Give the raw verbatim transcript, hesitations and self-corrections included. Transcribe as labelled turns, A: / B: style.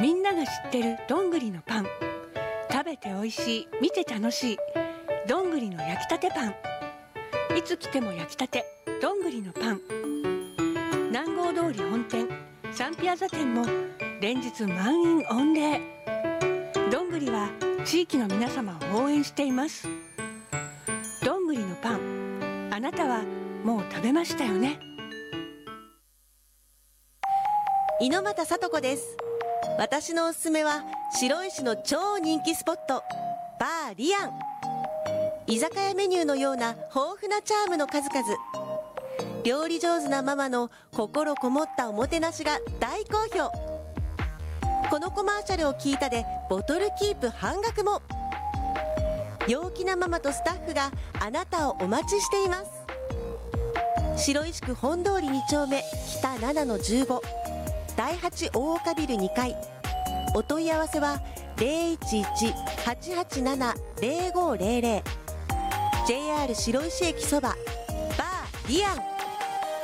A: みんなが知ってるどんぐりのパン、食べて美味しい、見て楽しいどんぐりの焼きたてパン。いつ来ても焼きたてどんぐりのパン。南郷通り本店サンピアザ店も連日満員御礼。どんぐりは地域の皆様を応援しています。どんぐりのパン、あなたはもう食べましたよね。
B: 猪俣さと子です。私のおすすめは白石の超人気スポット、バーリアン。居酒屋メニューのような豊富なチャームの数々。料理上手なママの心こもったおもてなしが大好評。このコマーシャルを聞いたでボトルキープ半額も。陽気なママとスタッフがあなたをお待ちしています。白石区本通りに丁目北ななのじゅうご、第八大岡ビルにかい。お問い合わせは ゼロいちいち はちはちなな ゼロごゼロゼロ。 ジェイアール 白石駅そばバーリアン。